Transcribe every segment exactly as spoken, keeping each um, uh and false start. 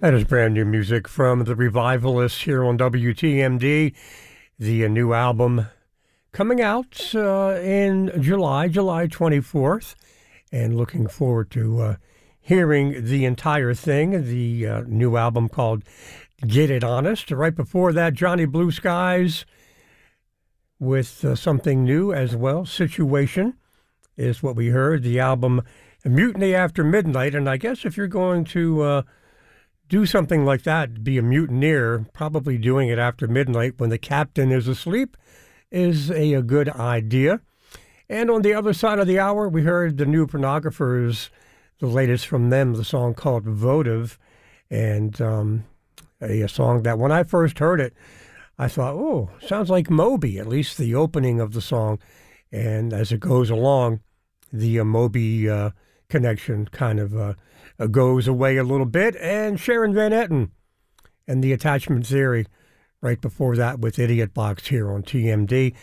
That is brand new music from the Revivalists here on W T M D. The uh, new album coming out uh, in July, July twenty-fourth. And looking forward to uh, hearing the entire thing. The uh, new album called Get It Honest. Right before that, Johnny Blue Skies with uh, something new as well. Situation is what we heard. The album Mutiny After Midnight. And I guess if you're going to uh, do something like that, be a mutineer, probably doing it after midnight when the captain is asleep is a, a good idea. And on the other side of the hour, we heard the New Pornographers, the latest from them, the song called Votive, and um, a, a song that when I first heard it, I thought, oh, sounds like Moby, at least the opening of the song. And as it goes along, the uh, Moby uh, connection kind of uh, uh, goes away a little bit. And Sharon Van Etten and the Attachment Theory right before that with Idiot Box here on T M D.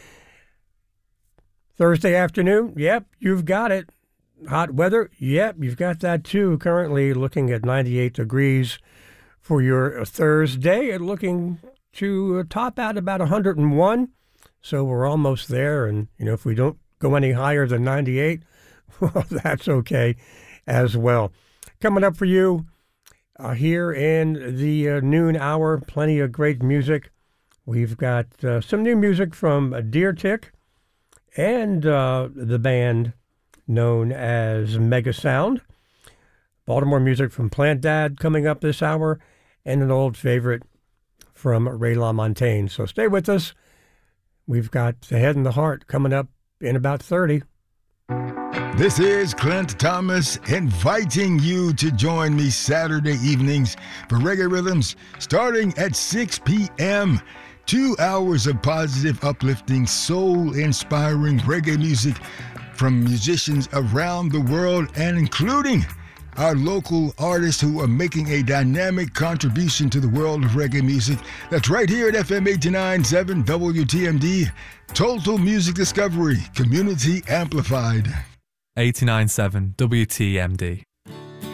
Thursday afternoon, yep, you've got it. Hot weather, yep, you've got that too. Currently looking at ninety-eight degrees for your Thursday and looking to top out about one hundred one. So we're almost there. And, you know, if we don't go any higher than ninety-eight, well, that's okay as well. Coming up for you uh, here in the uh, noon hour, plenty of great music. We've got uh, some new music from Deer Tick and uh, the band known as Mega Sound. Baltimore music from Plant Dad coming up this hour, and an old favorite from Ray LaMontagne. So stay with us. We've got The Head and the Heart coming up in about thirty. This is Clint Thomas inviting you to join me Saturday evenings for Reggae Rhythms starting at six p.m. Two hours of positive, uplifting, soul-inspiring reggae music from musicians around the world and including our local artists who are making a dynamic contribution to the world of reggae music. That's right here at F M eighty-nine point seven W T M D. Total Music Discovery, Community Amplified. eighty-nine point seven W T M D.